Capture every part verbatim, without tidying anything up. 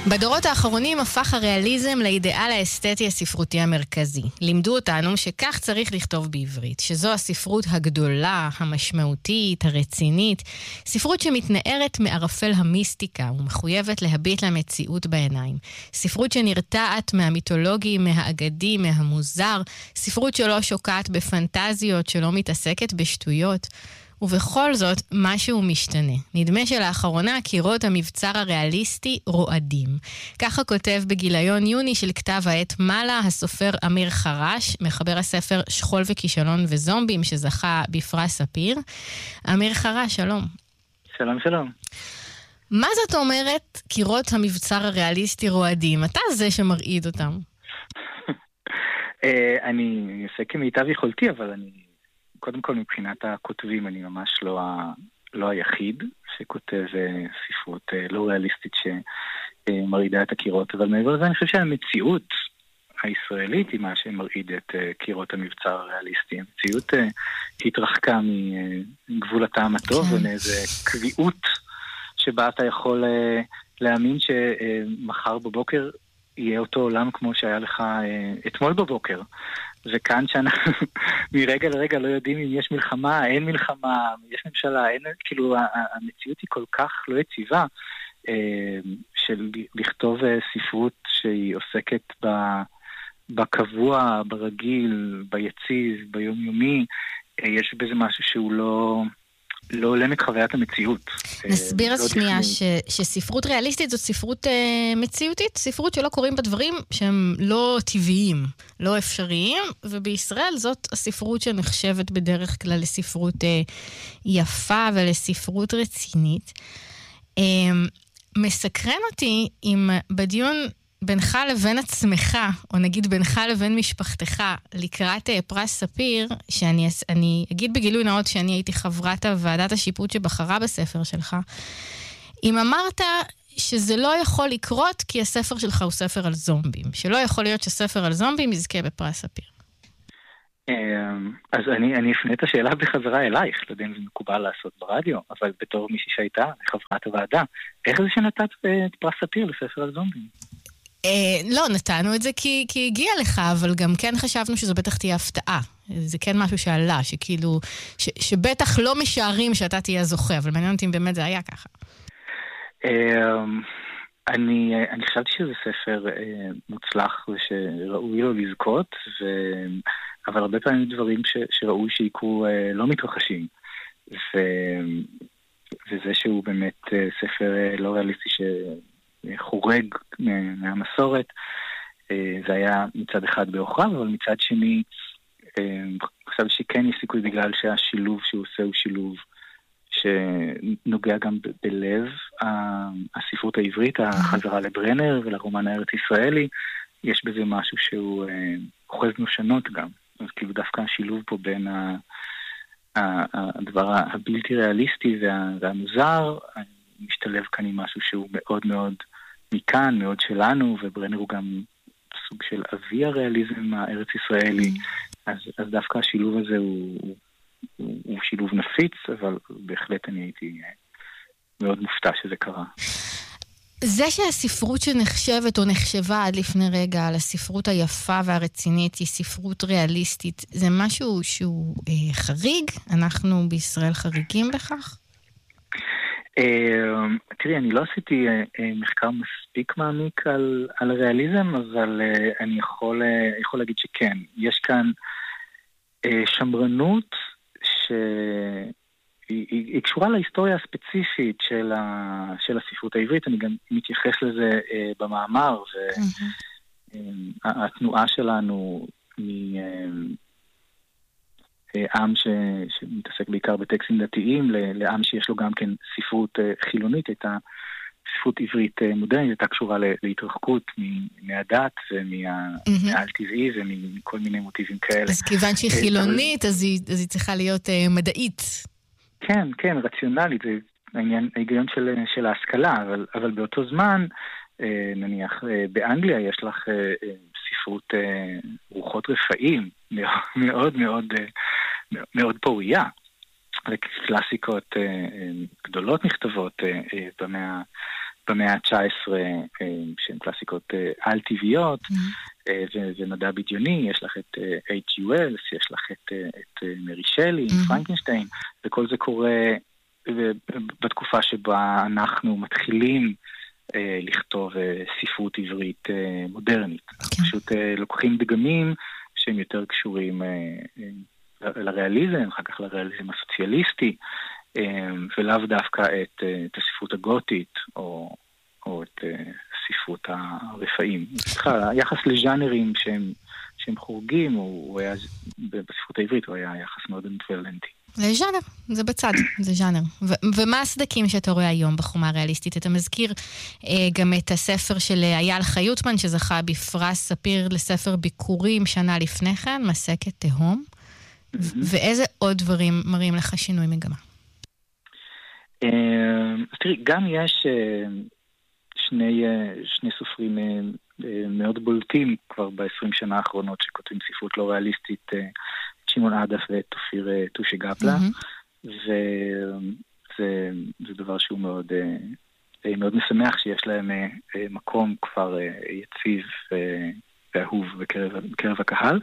בדורות האחרונים הפך הריאליזם לאידאל האסתטי הספרותי המרכזי. לימדו אותנו שכך צריך לכתוב בעברית, שזו הספרות הגדולה, המשמעותית, הרצינית, ספרות שמתנערת מערפל המיסטיקה ומחויבת להביט למציאות בעיניים. ספרות שנרתעת מהמיתולוגי, מהאגדי, מהמוזר, ספרות שלא שוקעת בפנטזיות, שלא מתעסקת בשטויות. ובכל זאת, משהו משתנה. נדמה שלאחרונה קירות המבצר הריאליסטי רועדים. ככה כותב בגיליון יוני של כתב העת מעלה הסופר אמיר חרש, מחבר הספר שכול וכישלון וזומבים שזכה בפרס ספיר. אמיר חרש, שלום. שלום, שלום. מה זאת אומרת קירות המבצר הריאליסטי רועדים? אתה זה שמרעיד אותם. אני עושה כמיטב יכולתי, אבל אני... קודם כל, מבחינת הכותבים, אני ממש לא, ה... לא היחיד שכותב ספרות לא ריאליסטית שמרעידה את הקירות, אבל מעבר לזה אני חושב שהמציאות הישראלית היא מה שמרעיד את קירות המבצר הריאליסטי. המציאות התרחקה מגבול הטעם הטוב ומאיזה קביעות שבה אתה יכול להאמין שמחר בבוקר יהיה אותו עולם כמו שהיה לך אתמול בבוקר. וכאן שאנחנו מרגע לרגע לא יודעים אם יש מלחמה, אין מלחמה, יש ממשלה, אין, כאילו המציאות היא כל כך לא יציבה, של לכתוב ספרות שהיא עוסקת בקבוע, ברגיל, ביציב, ביומיומי, יש בזה משהו שהוא לא... לא עולם את חוויית המציאות. נסביר אז שנייה ש, שספרות ריאליסטית זאת ספרות אה, מציאותית, ספרות שלא קוראים בדברים שהם לא טבעיים, לא אפשריים, ובישראל זאת הספרות שנחשבת בדרך כלל לספרות אה, יפה ולספרות רצינית. אה, מסקרן אותי אם בדיון בינך לבין עצמך, או נגיד בינך לבין משפחתך, לקראת פרס ספיר, שאני אני אגיד בגילוי נאות שאני הייתי חברת ועדת השיפוט שבחרה בספר שלך, אם אמרת שזה לא יכול לקרות כי הספר שלך הוא ספר על זומבים, שלא יכול להיות שספר על זומבים יזכה בפרס ספיר. אז אני, אני אפנה את השאלה בחזרה אלייך, לא יודע אם זה מקובל לעשות ברדיו, אבל בתור מישהי שהייתה חברת הוועדה, איך זה שנתת את פרס ספיר לספר על זומבים? לא, נתנו את זה כי, כי הגיע לך, אבל גם כן חשבנו שזו בטח תהיה הפתעה. זה כן משהו שעלה, שכאילו, ש, שבטח לא משערים שאתה תהיה זוכה, אבל מעניין אותי אם באמת זה היה ככה. אני, אני חשבתי שזה ספר מוצלח ושראוי לו לזכות, ו... אבל הרבה פעמים דברים ש, שראוי שיקרו לא מתרחשים. ו... וזה שהוא באמת ספר לא ריאליסטי ש... חורג מהמסורת, זה היה מצד אחד באוכריו, אבל מצד שני, חשב שכן יש סיכוי בגלל שהשילוב שהוא עושה הוא שילוב שנוגע גם ב- בלב הספרות העברית, החזרה לברנר ולרומן הארץ ישראלי, יש בזה משהו שהוא אוחז נושנות גם. אז כאילו דווקא השילוב פה בין ה- הדבר הבלתי ריאליסטי וה- והמוזר, משתלב כאן עם משהו שהוא מאוד מאוד מכאן, מאוד שלנו, וברנר הוא גם סוג של אבי הריאליזם הארץ ישראלי, אז, אז דווקא השילוב הזה הוא, הוא, הוא שילוב נפיץ, אבל בהחלט אני הייתי מאוד מופתע שזה קרה. זה שהספרות שנחשבת או נחשבה עד לפני רגע על הספרות היפה והרצינית היא ספרות ריאליסטית, זה משהו שהוא אה, חריג? אנחנו בישראל חריגים בכך? Uh, תראי, אני לא עשיתי uh, מחקר מספיק מעמיק על, על הריאליזם, אבל uh, אני יכול, uh, יכול להגיד שכן. יש כאן uh, שמרנות שהיא היא, היא קשורה להיסטוריה הספציפית של, ה, של הספרות העברית. אני גם מתייחס לזה uh, במאמר, והתנועה שלנו מ... Uh, עם ש... שמתעסק בעיקר בטקסטים דתיים, לעם שיש לו גם כן ספרות חילונית, הייתה ספרות עברית מודרנית, הייתה קשורה להתרחקות מהדת ומהעל טבעי ומכל מיני מוטיבים כאלה. אז כיוון שהיא חילונית, אז היא, אז היא צריכה להיות מדעית. כן, כן, רציונלית, זה העניין, ההיגיון של, של ההשכלה, אבל, אבל באותו זמן, נניח, באנגליה יש לך ספרות רוחות רפאים, מאוד מאוד מאוד פוריה, וקלאסיקות גדולות נכתבות במאה במאה ה-תשע עשרה, שהן קלאסיקות על-טבעיות, ומדע בדיוני, יש לך את אייץ' ג'י וולס, יש לך את מרי שלי, פרנקנשטיין, וכל זה קורה בתקופה שבה אנחנו מתחילים לכתוב ספרות עברית מודרנית. פשוט לוקחים דגמים שהם יותר קשורים לריאליזם, אחר כך לריאליזם הסוציאליסטי, ולאו דווקא את, את הספרות הגותית, או, או את ספרות הרפאים. סליחה, היחס לז'אנרים שהם, שהם חורגים, הוא, הוא היה, בספרות העברית הוא היה יחס מאוד אמביוולנטי. זה ז'אנר, זה בצד, זה ז'אנר. ו- ומה הסדקים שאתה רואה היום בחומה הריאליסטית? אתה מזכיר אה, גם את הספר של אייל חיוטמן, שזכה בפרס ספיר לספר ביקורים שנה לפני כן, מסקת תהום. Mm-hmm. ואיזה עוד דברים מראים לך שינוי מגמה? אז תראי, גם יש שני, שני סופרים מאוד בולטים כבר ב-עשרים שנה האחרונות שכותבים ספרות לא ריאליסטית, שמעון עדף ותופיר טושי גפלה, mm-hmm. וזה זה דבר שהוא מאוד, מאוד משמח שיש להם מקום כבר יציב ואהוב בקרב, בקרב הקהל.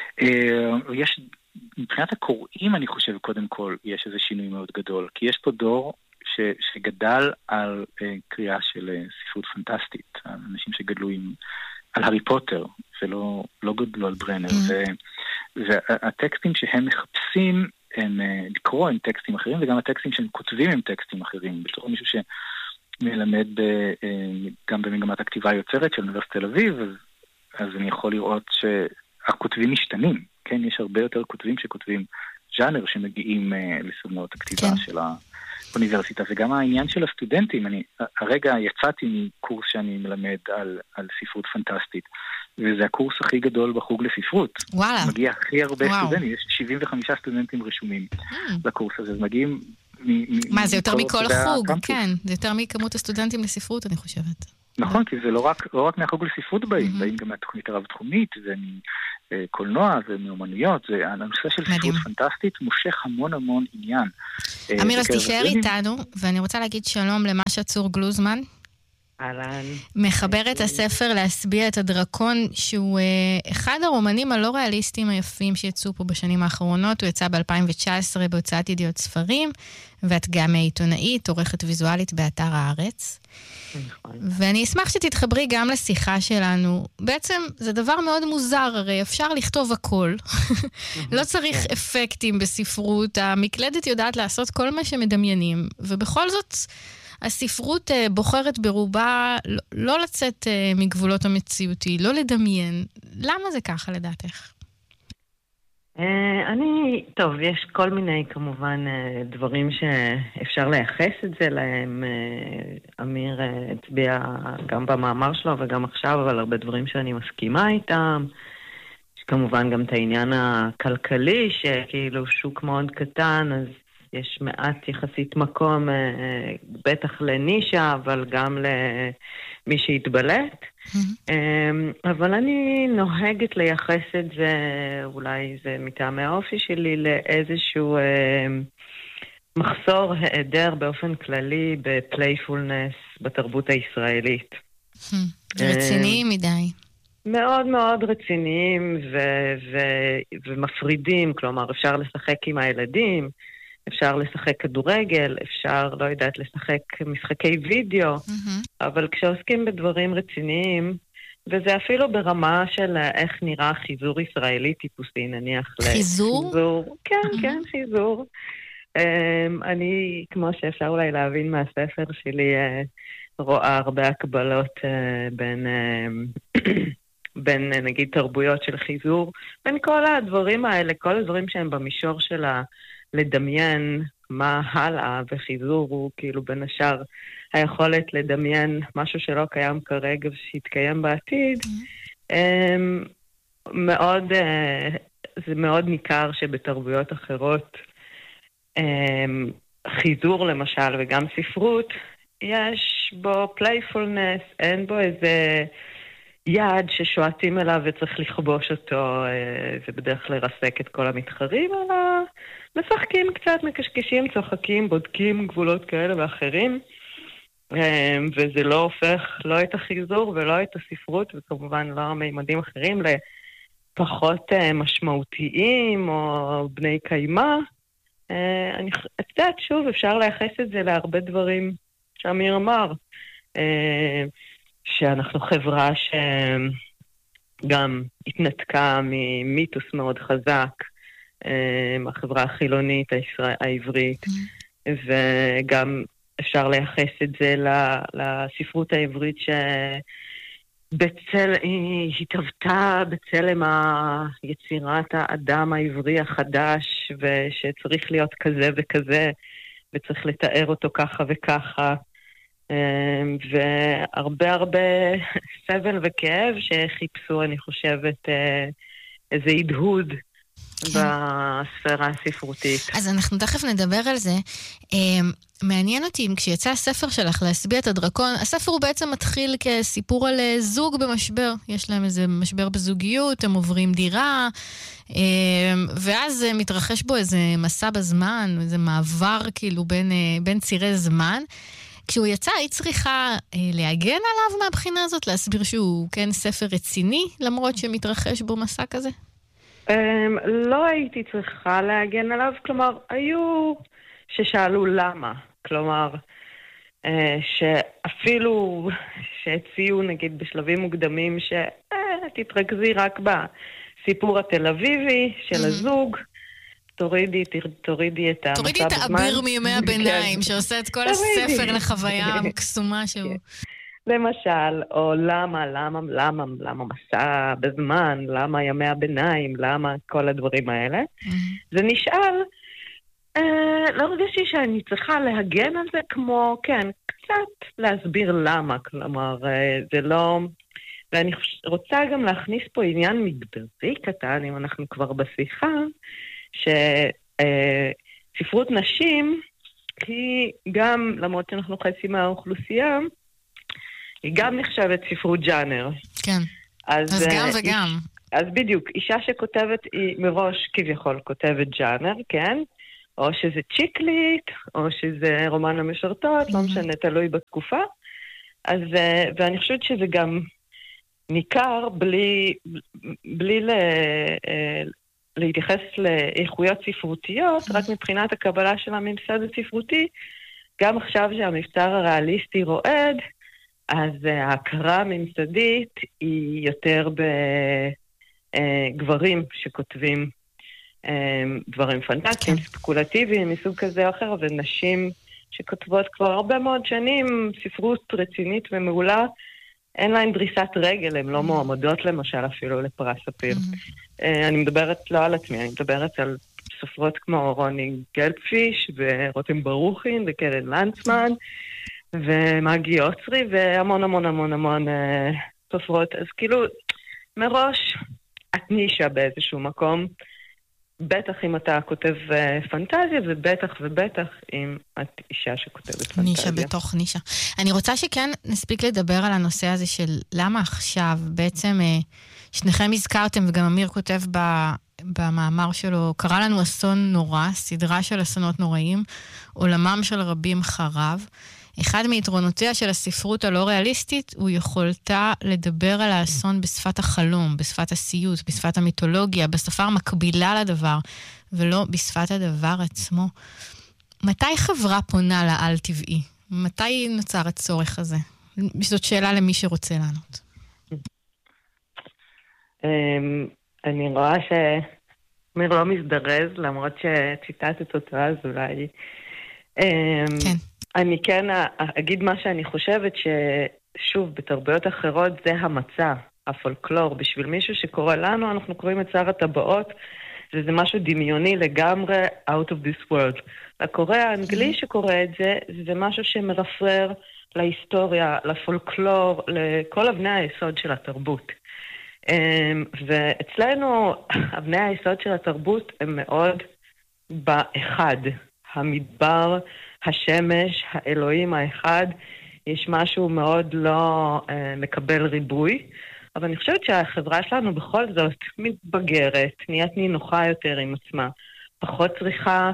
יש, מבחינת הקוראים אני חושב קודם כל יש איזה שינוי מאוד גדול, כי יש פה דור ש, שגדל על uh, קריאה של uh, ספרות פנטסטית, אנשים שגדלו עם, על הארי פוטר, ולא לא גדלו על ברנר, mm-hmm. ו, והטקסטים שהם מחפשים הם uh, לקרוא הם טקסטים אחרים, וגם הטקסטים שהם כותבים הם טקסטים אחרים, בתור מישהו שמלמד ב, uh, גם במגמת הכתיבה היוצרת של אוניברסיטת תל אביב, אז, אז אני יכול לראות שהכותבים משתנים, כן? יש הרבה יותר כותבים שכותבים ז'אנר שמגיעים uh, לסדנאות הכתיבה כן. של ה... אוניברסיטה, וגם העניין של הסטודנטים, אני הרגע יצאתי מקורס שאני מלמד על, על ספרות פנטסטית, וזה הקורס הכי גדול בחוג לספרות. וואלה. מגיע הכי הרבה וואו. סטודנטים, יש שבעים וחמישה סטודנטים רשומים mm. לקורס הזה, אז מגיעים... מ- מה, זה יותר מכל מכל החוג, הקמפוס. כן, זה יותר מכמות הסטודנטים לספרות, אני חושבת. נכון, כי זה לא רק, לא רק מהחוג לספרות באים, mm-hmm. באים גם מהתוכנית הרב-תחומית, ומקולנוע ומאומנויות, הנושא של ספרות פנטסטית מושך המון המון עניין. אמיר, אז תישאר איתנו, ואני רוצה להגיד שלום למשה צור גלוזמן. אהלן. מחבר את הספר להסביע את הדרקון, שהוא אחד הרומנים הלא ריאליסטיים היפים שיצאו פה בשנים האחרונות, הוא יצא ב-אלפיים תשע עשרה בהוצאת ידיעות ספרים, ואת גם עיתונאית, עורכת ויזואלית באתר הארץ. נכון. ואני אשמח שתתחברי גם לשיחה שלנו. בעצם זה דבר מאוד מוזר, הרי אפשר לכתוב הכל. לא צריך אפקטים בספרות, המקלדת יודעת לעשות כל מה שמדמיינים, ובכל זאת הספרות בוחרת ברובה לא לצאת מגבולות המציאותי, לא לדמיין. למה זה ככה לדעתך? אני, טוב, יש כל מיני כמובן דברים שאפשר לייחס את זה להם. אמיר הצביע גם במאמר שלו וגם עכשיו, אבל הרבה דברים שאני מסכימה איתם. יש כמובן גם את העניין הכלכלי, שכאילו שוק מאוד קטן, אז יש מעט יחסית מקום, בטח לנישה, אבל גם למי שהתבלט. Mm-hmm. אבל אני נוהגת לייחס את זה, אולי זה מטעמי האופי שלי, לאיזשהו מחסור העדר באופן כללי בפלייפולנס בתרבות הישראלית. Mm-hmm. רציניים מדי. מאוד מאוד רציניים ו- ו- ומפרידים, כלומר אפשר לשחק עם הילדים, אפשר לשחק כדורגל, אפשר, לא יודעת, לשחק משחקי וידאו, mm-hmm. אבל כשעוסקים בדברים רציניים, וזה אפילו ברמה של איך נראה חיזור ישראלי טיפוסי, נניח חיזור? לחיזור. כן, mm-hmm. כן, חיזור. Um, אני, כמו שאפשר אולי להבין מהספר שלי, uh, רואה הרבה הקבלות uh, בין, uh, בין uh, נגיד תרבויות של חיזור, בין כל הדברים האלה, כל הדברים שהם במישור של ה... לדמיין מה הלאה, וחיזור הוא כאילו בין השאר היכולת לדמיין משהו שלא קיים כרגע ושיתקיים בעתיד. Mm-hmm. מאוד, זה מאוד ניכר שבתרבויות אחרות חיזור למשל וגם ספרות, יש בו פלייפולנס, אין בו איזה יעד ששואטים אליו וצריך לכבוש אותו, זה בדרך כלל לרסק את כל המתחרים, אלא משחקים קצת, מקשקשים, צוחקים, בודקים גבולות כאלה ואחרים. וזה לא הופך לא את החיזור ולא את הספרות, וכמובן לא המימדים אחרים, לפחות משמעותיים או בני קיימה. אני יודעת, שוב, אפשר לייחס את זה להרבה דברים שאמיר אמר, שאנחנו חברה שגם התנתקה ממיתוס מאוד חזק, החברה החילונית העברית, וגם אפשר לייחס את זה לספרות העברית שבצל, היא התהוותה בצלם היצירת האדם העברי החדש, ושצריך להיות כזה וכזה, וצריך לתאר אותו ככה וככה, והרבה הרבה סבל וכאב שחיפשו, אני חושבת, איזה הדהוד בספירה הספרותית. אז אנחנו תכף נדבר על זה. מעניין אותי אם כשיצא הספר שלך להשביע את הדרקון, הספר הוא בעצם מתחיל כסיפור על זוג במשבר. יש להם איזה משבר בזוגיות, הם עוברים דירה, ואז מתרחש בו איזה מסע בזמן, איזה מעבר כאילו בין, בין צירי זמן. כשהוא יצא, היא צריכה להגן עליו מהבחינה הזאת, להסביר שהוא כן ספר רציני, למרות שמתרחש בו מסע כזה? לא הייתי צריכה להגן עליו, כלומר, היו ששאלו למה, כלומר, שאפילו שהציעו נגיד בשלבים מוקדמים שתתרכזי רק בסיפור התל אביבי של הזוג, תורידי, תורידי את המסע בזמן. תורידי את האביר מימי הביניים, שעושה את כל הספר לחוויה המקסומה שהוא. למשל, או למה, למה, למה, למה מסע בזמן, למה ימי הביניים, למה כל הדברים האלה. זה נשאל, לא הרגשתי שאני צריכה להגן על זה כמו, כן, קצת להסביר למה, כלומר, זה לא... ואני רוצה גם להכניס פה עניין מגדרי קטן, אם אנחנו כבר בשיחה, שספרות נשים היא גם, למרות שאנחנו חצי מהאוכלוסייה, היא גם נחשבת ספרות ג'אנר. כן, אז, אז גם וגם. אז בדיוק, אישה שכותבת היא מראש כביכול כותבת ג'אנר, כן? או שזה צ'יקלית, או שזה רומן למשרתות, לא משנה, תלוי בתקופה. אז, ואני חושבת שזה גם ניכר בלי, בלי ל, להתייחס לאיכויות ספרותיות, רק מבחינת הקבלה של הממסד הספרותי, גם עכשיו שהמבצר הריאליסטי רועד, אז ההכרה הממסדית היא יותר בגברים שכותבים דברים פנטסטיים, ספקולטיביים, מסוג כזה או אחר, ונשים שכותבות כבר הרבה מאוד שנים ספרות רצינית ומעולה, אין להן דריסת רגל, הן לא מועמדות למשל אפילו לפרס ספיר. אני מדברת לא על עצמי, אני מדברת על סופרות כמו רוני גלבפיש ורותם ברוכין וקרן לנצמן, ומגי אוצרי, והמון המון המון המון אה, סופרות. אז כאילו, מראש, את נישה באיזשהו מקום, בטח אם אתה כותב אה, פנטזיה, ובטח ובטח אם את אישה שכותבת פנטזיה. נישה בתוך נישה. אני רוצה שכן נספיק לדבר על הנושא הזה של למה עכשיו, בעצם אה, שניכם הזכרתם, וגם אמיר כותב ב... במאמר שלו, קרה לנו אסון נורא, סדרה של אסונות נוראים, עולמם של רבים חרב. אחד מיתרונותיה של הספרות הלא ריאליסטית הוא יכולתה לדבר על האסון בשפת החלום, בשפת הסיוט, בשפת המיתולוגיה, בשפה המקבילה לדבר, ולא בשפת הדבר עצמו. מתי חברה פונה לעל טבעי? מתי נוצר הצורך הזה? זאת שאלה למי שרוצה לענות. אני רואה שמיר לא מזדרז, למרות שציטטת אותו אז אולי. כן. אני כן אגיד מה שאני חושבת, ששוב, בתרבויות אחרות זה המצע, הפולקלור. בשביל מישהו שקורא לנו, אנחנו קוראים את שר הטבעות, וזה משהו דמיוני לגמרי out of this world. לקורא האנגלי שקורא את זה, זה משהו שמרפרר להיסטוריה, לפולקלור, לכל אבני היסוד של התרבות. ואצלנו, אבני היסוד של התרבות הם מאוד באחד. המדבר, השמש, האלוהים האחד, יש משהו מאוד לא אה, מקבל ריבוי, אבל אני חושבת שהחברה שלנו בכל זאת מתבגרת, נהיית נינוחה יותר עם עצמה, פחות צריכה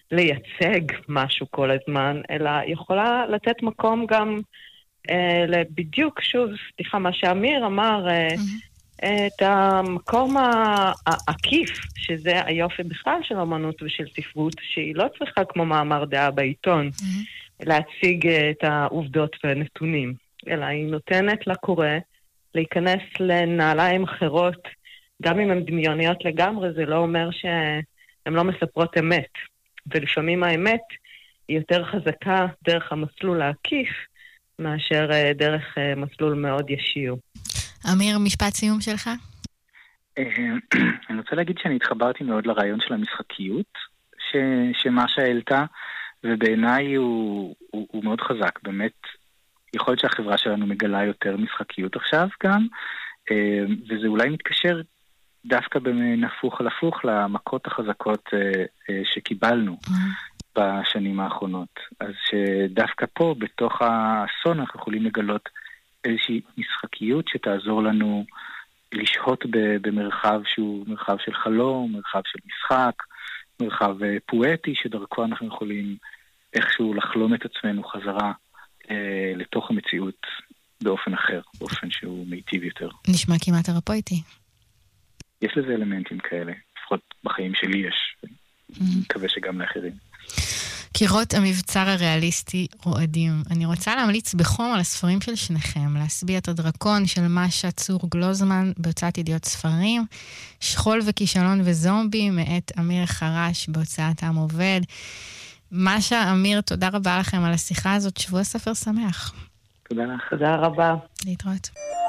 לייצג משהו כל הזמן, אלא יכולה לתת מקום גם אה, לבדיוק, שוב, סליחה, מה שאמיר אמר, אה, mm-hmm. את המקום העקיף, שזה היופי בכלל של אמנות ושל ספרות, שהיא לא צריכה כמו מאמר דעה בעיתון, mm-hmm. להציג את העובדות והנתונים, אלא היא נותנת לקורא להיכנס לנעליים אחרות, גם אם הן דמיוניות לגמרי, זה לא אומר שהן לא מספרות אמת. ולפעמים האמת היא יותר חזקה דרך המסלול העקיף, מאשר דרך מסלול מאוד ישיר. אמיר, משפט סיום שלך? אני רוצה להגיד שאני התחברתי מאוד לרעיון של המשחקיות, שמשה העלתה, ובעיניי הוא, הוא, הוא מאוד חזק. באמת, יכול להיות שהחברה שלנו מגלה יותר משחקיות עכשיו גם, וזה אולי מתקשר דווקא בנפוך על הפוך למכות החזקות שקיבלנו בשנים האחרונות. אז שדווקא פה, בתוך האסון, אנחנו יכולים לגלות איזושהי משחקיות שתעזור לנו לשהות במרחב שהוא מרחב של חלום, מרחב של משחק, מרחב פואטי, שדרכו אנחנו יכולים איכשהו לחלום את עצמנו חזרה אה, לתוך המציאות באופן אחר, באופן שהוא מיטיב יותר. נשמע כמעט תרפויטי. יש לזה אלמנטים כאלה, לפחות בחיים שלי יש, mm-hmm. אני מקווה שגם לאחרים. קירות המבצר הריאליסטי רועדים. אני רוצה להמליץ בחום על הספרים של שניכם, להסביע את הדרקון של משה צור גלוזמן בהוצאת ידיעות ספרים, שכול וכישלון וזומבי מאת אמיר חרש בהוצאת עם עובד. משה, אמיר, תודה רבה לכם על השיחה הזאת, שבוע ספר שמח. תודה לך. תודה רבה. להתראות.